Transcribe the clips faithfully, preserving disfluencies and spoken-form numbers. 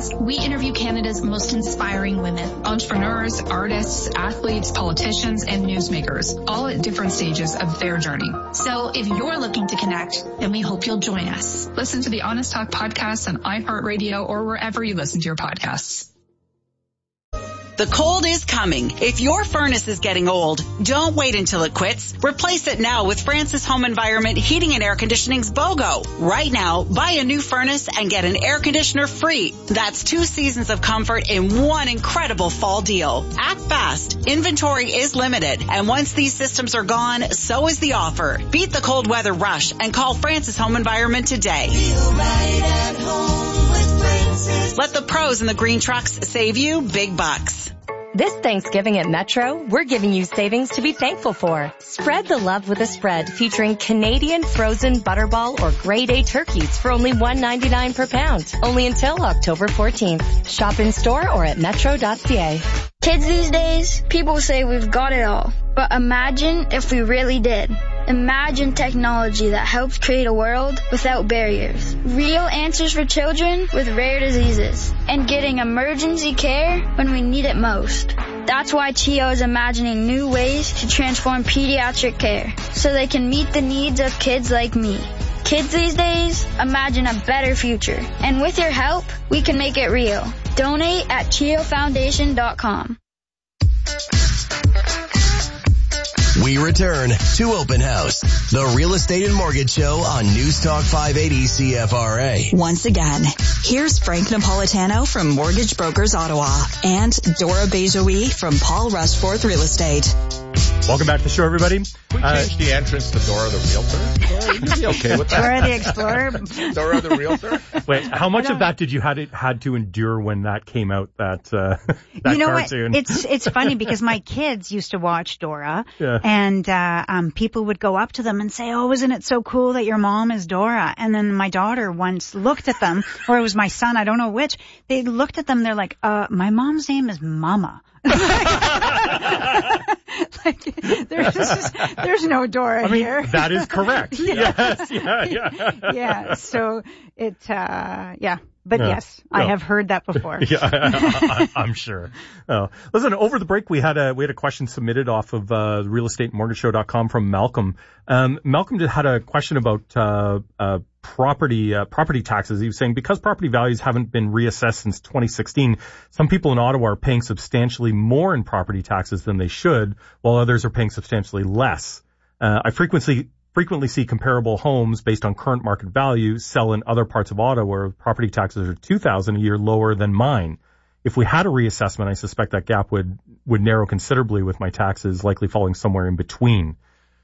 podcast, we interview Canada's most inspiring women, entrepreneurs, artists, athletes, politicians, and newsmakers, all at different stages of their journey. So if you're looking to connect, then we hope you'll join us. Listen to the Honest Talk podcast on iHeartRadio or wherever you listen to your podcasts. The cold is coming. If your furnace is getting old, don't wait until it quits. Replace it now with Francis Home Environment Heating and Air Conditioning's BOGO. Right now, buy a new furnace and get an air conditioner free. That's two seasons of comfort in one incredible fall deal. Act fast. Inventory is limited. And once these systems are gone, so is the offer. Beat the cold weather rush and call Francis Home Environment today. Feel right at home with Francis. Let the pros in the green trucks save you big bucks. This Thanksgiving at Metro, we're giving you savings to be thankful for. Spread the love with a spread featuring Canadian frozen butterball or grade A turkeys for only one dollar ninety-nine per pound. Only until October fourteenth. Shop in store or at metro dot c a. Kids these days, people say we've got it all. But imagine if we really did. Imagine technology that helps create a world without barriers. Real answers for children with rare diseases. And getting emergency care when we need it most. That's why C H I O is imagining new ways to transform pediatric care so they can meet the needs of kids like me. Kids these days, imagine a better future. And with your help, we can make it real. Donate at C H I O foundation dot com. We return to Open House, the real estate and mortgage show on News Talk five eighty C F R A. Once again, here's Frank Napolitano from Mortgage Brokers Ottawa and Dora Bejoui from Paul Rushforth Real Estate. Welcome back to the show, everybody. We uh, changed the entrance to Dora the Realtor. You'd be okay with that. Dora the Explorer. Dora the Realtor. Wait, how much of that did you had it had to endure when that came out? That uh, that you know cartoon? what? It's it's funny because my kids used to watch Dora, yeah. and uh, um, people would go up to them and say, "Oh, isn't it so cool that your mom is Dora?" And then my daughter once looked at them, or it was my son, I don't know which. They looked at them. They're like, "Uh, my mom's name is Mama." Like, there's just, there's no Dora I mean, here. That is correct. Yeah. Yes, yeah, yeah. Yeah, so it, uh, yeah. But no, yes, no. I have heard that before. Yeah, I, I, I'm sure. Oh. Listen, over the break we had a we had a question submitted off of uh, real estate mortgage show dot com from Malcolm. Um, Malcolm did, had a question about uh, uh, property uh, property taxes. He was saying because property values haven't been reassessed since twenty sixteen, some people in Ottawa are paying substantially more in property taxes than they should, while others are paying substantially less. Uh, I frequently frequently see comparable homes based on current market value sell in other parts of Ottawa where property taxes are two thousand dollars a year lower than mine. If we had a reassessment, I suspect that gap would, would narrow considerably with my taxes likely falling somewhere in between.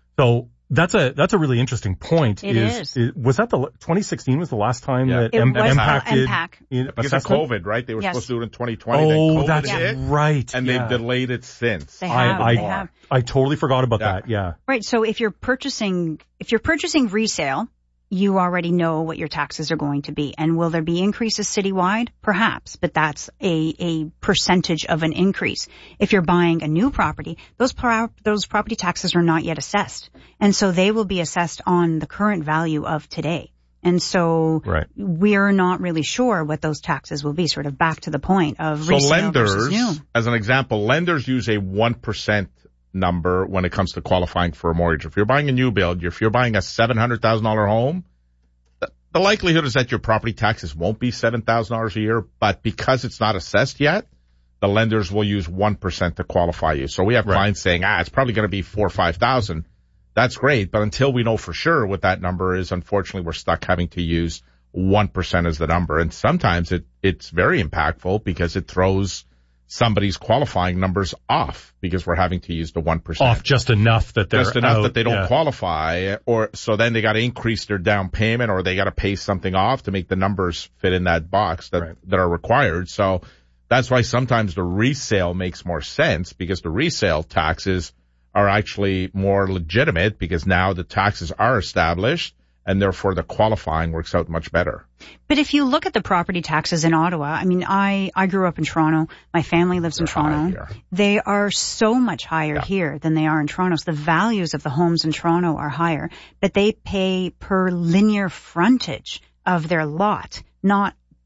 So that's a, that's a really interesting point. It is, is. is was that the, twenty sixteen was the last time Yeah. that It M- was, M-PAC uh, did? M-PAC. in Because assessment? of COVID, right? They were Yes. supposed to do it in twenty twenty. Oh, then COVID that's hit, right. and yeah. they've delayed it since. They have, I, they I, have. I totally forgot about Yeah. that. Yeah. Right. So if you're purchasing, if you're purchasing resale, you already know what your taxes are going to be. And will there be increases citywide? Perhaps, but that's a, a percentage of an increase. If you're buying a new property, those pro- those property taxes are not yet assessed. And so they will be assessed on the current value of today. And so Right. we're not really sure what those taxes will be, sort of back to the point of So resale versus new. lenders, as an example, lenders use a one percent number when it comes to qualifying for a mortgage. If you're buying a new build, if you're buying a seven hundred thousand dollars home, the, the likelihood is that your property taxes won't be seven thousand dollars a year, but because it's not assessed yet, the lenders will use one percent to qualify you. So we have Right. clients saying, ah, it's probably going to be four or five thousand. That's great, but until we know for sure what that number is, unfortunately, we're stuck having to use one percent as the number. And sometimes it, it's very impactful because it throws somebody's qualifying numbers off because we're having to use the one percent. Off just enough that they're Just enough out, that they don't yeah. qualify, or so then they got to increase their down payment, or they got to pay something off to make the numbers fit in that box that, Right. that are required. So that's why sometimes the resale makes more sense, because the resale taxes are actually more legitimate because now the taxes are established, and therefore the qualifying works out much better. But if you look at the property taxes in Ottawa, I mean, I, I grew up in Toronto. My family lives They're in Toronto. high here. They are so much higher Yeah. here than they are in Toronto. So the values of the homes in Toronto are higher, but they pay per linear frontage of their lot, not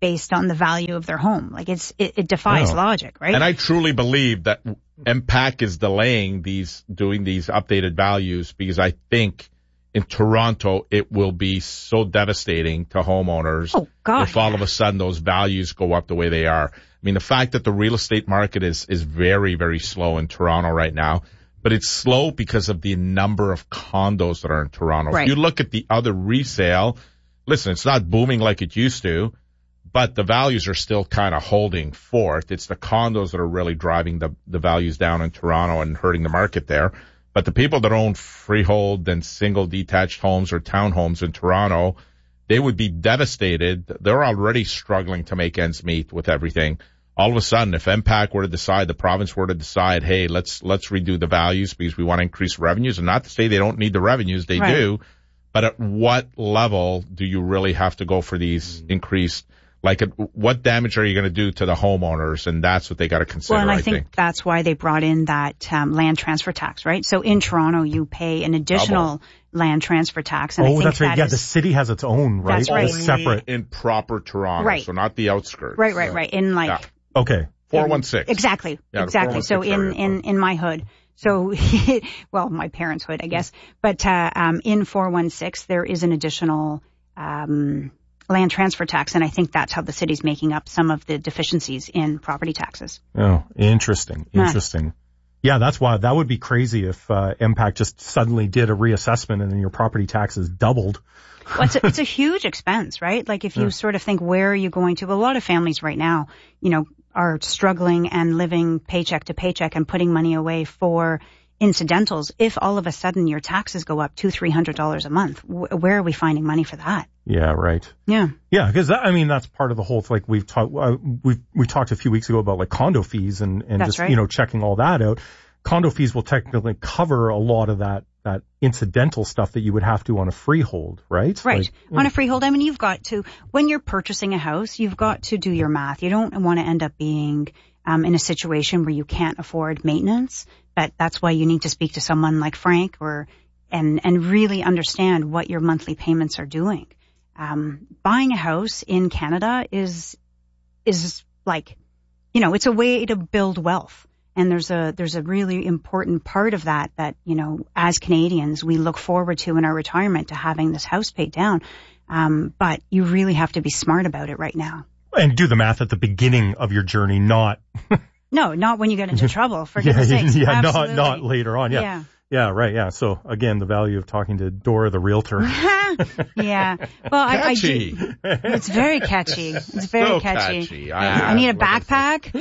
based on the value of their home. Like it's, it, it defies No. logic, right? And I truly believe that M PAC is delaying these, doing these updated values because I think in Toronto it will be so devastating to homeowners Oh, God, if all yeah. of a sudden those values go up the way they are. I mean, the fact that the real estate market is, is very, very slow in Toronto right now, but it's slow because of the number of condos that are in Toronto. Right. If you look at the other resale, listen, it's not booming like it used to, but the values are still kind of holding forth. It's the condos that are really driving the, the values down in Toronto and hurting the market there. But the people that own freehold and single detached homes or townhomes in Toronto, they would be devastated. They're already struggling to make ends meet with everything. All of a sudden, if M PAC were to decide, the province were to decide, hey, let's, let's redo the values because we want to increase revenues, and not to say they don't need the revenues, they Right. do. But at what level do you really have to go for these increased, like at, what damage are you going to do to the homeowners? And that's what they got to consider, Well, and I, I think, think. that's why they brought in that um, land transfer tax, right? So in Toronto, you pay an additional land transfer tax. And I Oh, think that's right. that Yeah, is- the city has its own, right? That's right. It's separate. In proper Toronto, Right. so not the outskirts. Right, right, right. In like, Yeah. Okay. four one six. exactly, Yeah, the exactly. So four one six in, area in, code. in my hood. So, well, my parents' hood, I guess. But, uh, um, in four one six, there is an additional, um, land transfer tax. And I think that's how the city's making up some of the deficiencies in property taxes. Oh, interesting. Yeah. Interesting. Yeah, that's why that would be crazy if uh, M PAC just suddenly did a reassessment and then your property taxes doubled. Well, it's, a, it's a huge expense, right? Like if you Yeah. sort of think, where are you going to? A lot of families right now, you know, are struggling and living paycheck to paycheck and putting money away for incidentals. If all of a sudden your taxes go up two, three hundred dollars a month, wh- where are we finding money for that? Yeah, right. Yeah. Yeah, because I mean that's part of the whole. Like we've talked, uh, we we talked a few weeks ago about like condo fees and and That's just right. you know checking all that out. Condo fees will technically cover a lot of that that incidental stuff that you would have to on a freehold, right? Right. Like, On a freehold, I mean, you've got to, when you're purchasing a house, you've got to do your math. You don't want to end up being um, in a situation where you can't afford maintenance. But that's why you need to speak to someone like Frank or and and really understand what your monthly payments are doing. Um, buying a house in Canada is is like, you know, it's a way to build wealth. And there's a, there's a really important part of that, that, you know, as Canadians, we look forward to in our retirement to having this house paid down. Um, but you really have to be smart about it right now. and do the math at the beginning of your journey, not. No, not when you get into trouble, for yeah, goodness sakes. yeah, not Absolutely. not later on. Yeah. Yeah. Yeah, right. Yeah. So again, the value of talking to Dora the realtor. Yeah. Well, I, I Catchy. do. It's very catchy. It's very So catchy. catchy. I, I- I need a like I backpack.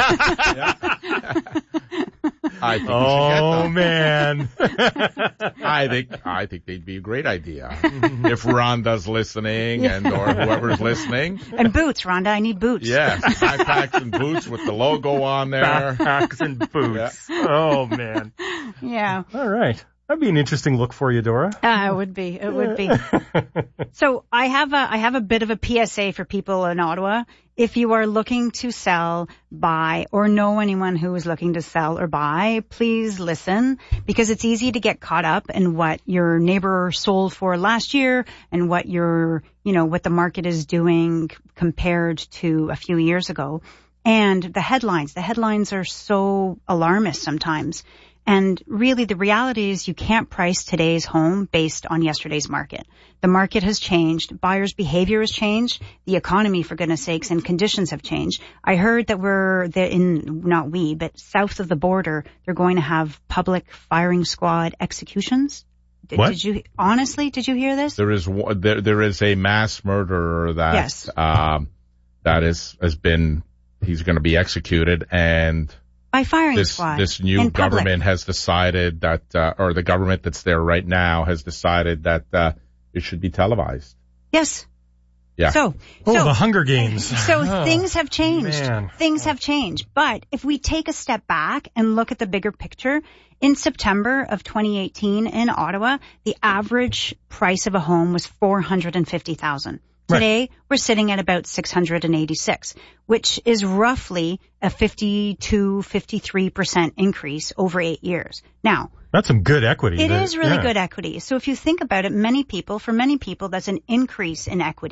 I think Oh we should man. get them. I think I think they'd be a great idea if Rhonda's listening and or whoever's listening. And boots, Rhonda. I need boots. Yes, backpacks and boots with the logo on there. Backpacks and boots. Oh man. Yeah. All right. That'd be an interesting look for you, Dora. Uh, it would be. It would be. So I have a I have a bit of a P S A for people in Ottawa. If you are looking to sell, buy, or know anyone who is looking to sell or buy, please listen, because it's easy to get caught up in what your neighbor sold for last year and what your, you know, what the market is doing compared to a few years ago. And the headlines, the headlines are so alarmist sometimes. And really the reality is you can't price today's home based on yesterday's market. The market has changed. Buyers' behavior has changed. The economy, for goodness sakes, and conditions have changed. I heard that we're the, in, not we, but south of the border, they're going to have public firing squad executions. Did, What? did you, honestly, did you hear this? There is one- there there is a mass murderer that Yes. um that is has been he's going to be executed, and By firing this squad. this new in public. government has decided that uh, or the government that's there right now has decided that uh, it should be televised. Yes. Yeah. So, Oh, so the Hunger Games. So Oh, things have changed. man. Things have changed. But if we take a step back and look at the bigger picture, in September of twenty eighteen in Ottawa, the average price of a home was four hundred fifty thousand dollars. Right. Today, we're sitting at about six hundred eighty-six, which is roughly a fifty-two, fifty-three percent increase over eight years. Now, That's some good equity. it That- is really yeah. good equity. So if you think about it, many people, for many people, that's an increase in equity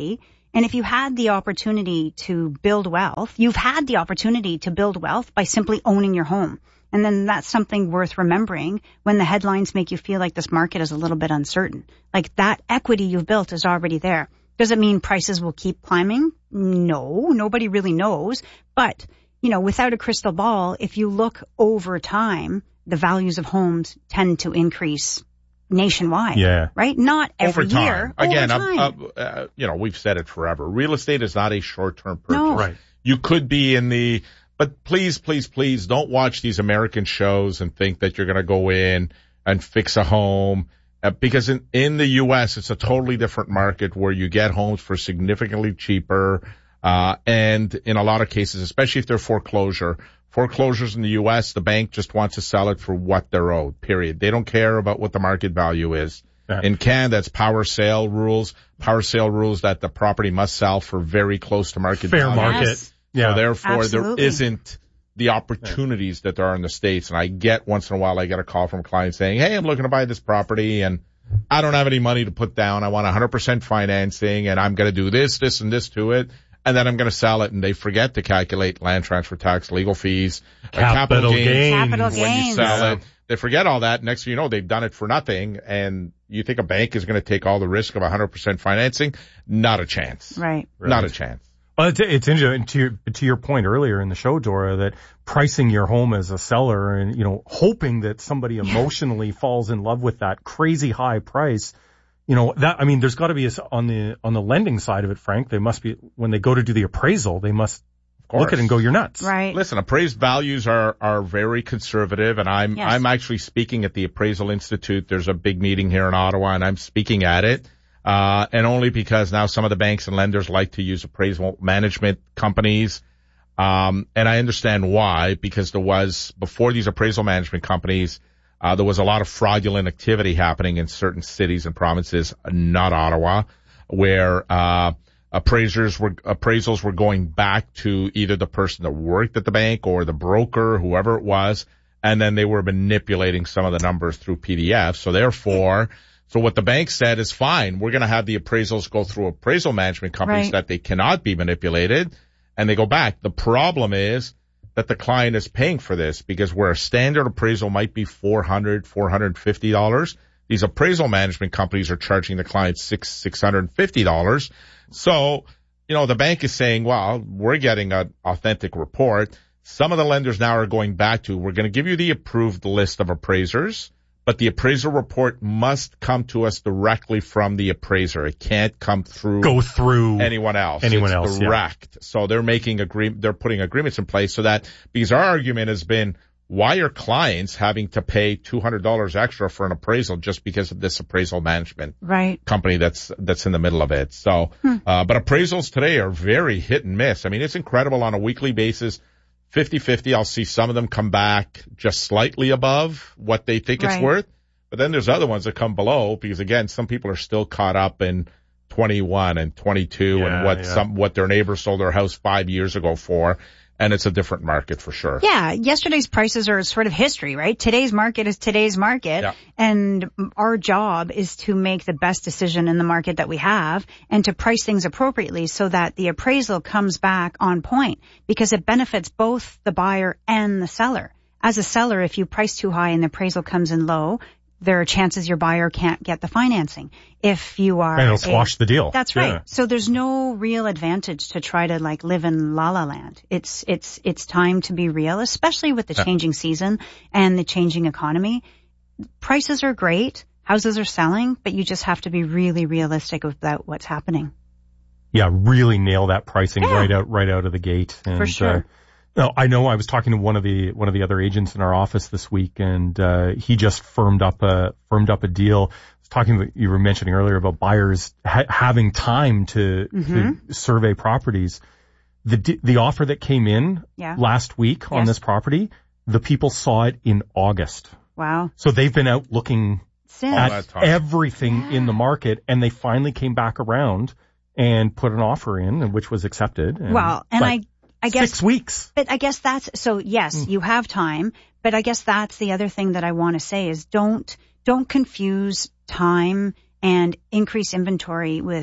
And if you had the opportunity to build wealth, you've had the opportunity to build wealth by simply owning your home. And then that's something worth remembering when the headlines make you feel like this market is a little bit uncertain. Like that equity you've built is already there. Does it mean prices will keep climbing? No, nobody really knows. But, you know, without a crystal ball, if you look over time, the values of homes tend to increase nationwide. Yeah. Right? Not every over time. year. Again, over time. uh, uh, you know, we've said it forever. Real estate is not a short-term purchase. No. Right. You could be in the, but please, please, please don't watch these American shows and think that you're going to go in and fix a home. Uh, because in, in the U S, it's a totally different market where you get homes for significantly cheaper. Uh, and in a lot of cases, especially if they're foreclosure, foreclosures in the U S, the bank just wants to sell it for what they're owed, period. They don't care about what the market value is. Yeah. In Canada, that's power sale rules, power sale rules that the property must sell for very close to market Fair value. market. Yes. Yeah. So therefore, Absolutely. there isn't the opportunities that there are in the States. And I get once in a while, I get a call from a client saying, hey, I'm looking to buy this property and I don't have any money to put down. I want one hundred percent financing and I'm going to do this, this, and this to it. And then I'm going to sell it, and they forget to calculate land transfer tax, legal fees, capital, capital gains, gains capital when gains. you sell yeah. it. They forget all that. Next thing you know, they've done it for nothing. And you think a bank is going to take all the risk of one hundred percent financing? Not a chance. Right. Not a chance. Well, it's, it's interesting to your, to your point earlier in the show, Dora, that pricing your home as a seller and, you know, hoping that somebody emotionally falls in love with that crazy high price. You know, that, I mean, there's got to be a, on the, on the lending side of it, Frank, they must be, when they go to do the appraisal, they must look at it and go, you're nuts. Right. Listen, appraised values are, are very conservative, and I'm, Yes. I'm actually speaking at the Appraisal Institute. There's a big meeting here in Ottawa, and I'm speaking at it. Uh, and only because now some of the banks and lenders like to use appraisal management companies. Um, and I understand why, because there was, before these appraisal management companies, uh, there was a lot of fraudulent activity happening in certain cities and provinces, not Ottawa, where, uh, appraisers were, appraisals were going back to either the person that worked at the bank or the broker, whoever it was, and then they were manipulating some of the numbers through P D Fs. So therefore, so what the bank said is fine. We're going to have the appraisals go through appraisal management companies Right. that they cannot be manipulated, and they go back. The problem is that the client is paying for this, because where a standard appraisal might be four hundred dollars, four hundred fifty dollars, these appraisal management companies are charging the client six, six hundred fifty dollars. So, you know, the bank is saying, well, we're getting an authentic report. Some of the lenders now are going back to, we're going to give you the approved list of appraisers, but the appraisal report must come to us directly from the appraiser. It can't come through Go through anyone else. anyone it's else, yeah. direct. So they're making agree, they're putting agreements in place so that, because our argument has been, why are clients having to pay two hundred dollars extra for an appraisal just because of this appraisal management Right. company that's, that's in the middle of it? So, Hmm. uh, but appraisals today are very hit and miss. I mean, it's incredible on a weekly basis. fifty-fifty, I'll see some of them come back just slightly above what they think Right. it's worth. But then there's other ones that come below, because again, some people are still caught up in twenty-one and twenty-two Yeah, and what yeah. some, what their neighbor sold their house five years ago for. And it's a different market for sure. Yeah, yesterday's prices are sort of history, right? Today's market is today's market, Yeah. and our job is to make the best decision in the market that we have and to price things appropriately so that the appraisal comes back on point, because it benefits both the buyer and the seller. As a seller, if you price too high and the appraisal comes in low, there are chances your buyer can't get the financing. If you are, And it'll squash a, the deal. That's right. Yeah. So there's no real advantage to try to like live in la la land. It's, it's, it's time to be real, especially with the changing season and the changing economy. Prices are great. Houses are selling, but you just have to be really realistic about what's happening. Yeah, really nail that pricing Yeah. right out, right out of the gate. And, For sure. Uh, no, I know I was talking to one of the, one of the other agents in our office this week, and, uh, he just firmed up a, firmed up a deal. I was talking about, you were mentioning earlier about buyers ha- having time to, Mm-hmm. to survey properties. The, d- the offer that came in Yeah. last week on Yes. this property, the people saw it in August. Wow. So they've been out looking Since. at that time. everything Yeah. in the market, and they finally came back around and put an offer in, which was accepted. And, Well, and but I, I guess. six weeks. But I guess that's, so yes, you have time, but I guess that's the other thing that I want to say is don't, don't confuse time and increase inventory with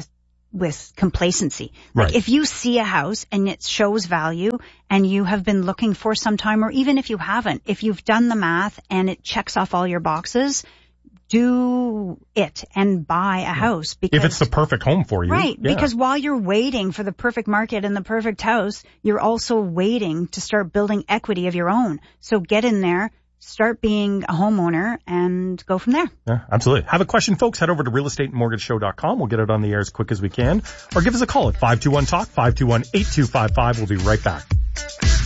with complacency. Like Right. if you see a house and it shows value and you have been looking for some time, or even if you haven't, if you've done the math and it checks off all your boxes, do it and buy a house. Because If it's the perfect home for you. Right. Yeah. Because while you're waiting for the perfect market and the perfect house, you're also waiting to start building equity of your own. So get in there, start being a homeowner, and go from there. Yeah, absolutely. Have a question, folks? Head over to real estate mortgage show dot com. We'll get it on the air as quick as we can. Or give us a call at five two one talk, five two one, eight two five five. We'll be right back.